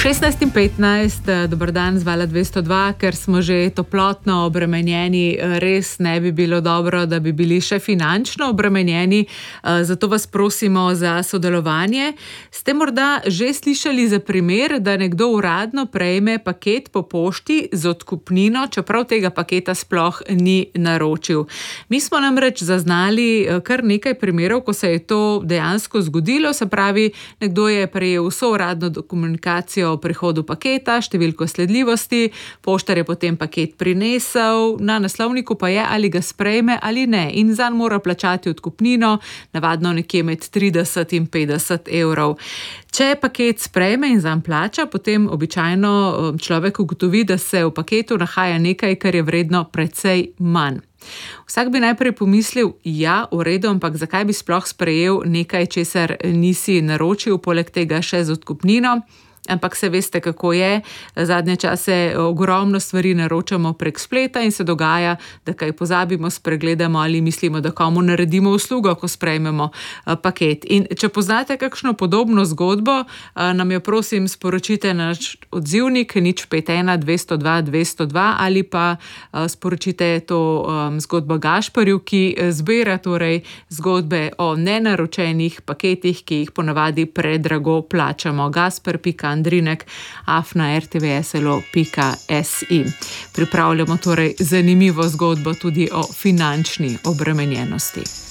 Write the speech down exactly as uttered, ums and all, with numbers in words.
šestnajst in petnajst, dober dan z Vala dvesto dva, ker smo že toplotno obremenjeni, res ne bi bilo dobro, da bi bili še finančno obremenjeni, zato vas prosimo za sodelovanje. Ste morda že slišali za primer, da nekdo uradno prejme paket po pošti z odkupnino, čeprav tega paketa sploh ni naročil. Mi smo namreč zaznali kar nekaj primerov, ko se je to dejansko zgodilo, se pravi, nekdo je prejel vso uradno dokumentacijo o prihodu paketa, številko sledljivosti, poštar je potem paket prinesel, na naslovniku pa je, ali ga sprejme ali ne, in zanj mora plačati odkupnino, navadno nekje med trideset in petdeset evrov. Če paket sprejme in zanj plača, potem običajno človek ugotovi, da se v paketu nahaja nekaj, kar je vredno precej manj. Vsak bi najprej pomislil, ja, v redu, ampak zakaj bi sploh sprejel nekaj, česar nisi naročil, poleg tega še z odkupnino? Ampak se veste, kako je, zadnje čase ogromno stvari naročamo prek spleta in se dogaja, da kaj pozabimo, spregledamo ali mislimo, da komu naredimo uslugo, ko sprejmemo paket. In če poznate kakšno podobno zgodbo, nam jo prosim sporočite na naš odzivnik nič pet ena dvesto dva dvesto dva ali pa sporočite to zgodbo Gašperju, ki zbira torej zgodbe o nenaročenih paketih, ki jih ponavadi predrago plačamo. Gasper pika andrinek afna r t v s l o pika s i. Pripravljamo torej zanimivo zgodbo tudi o finančni obremenjenosti.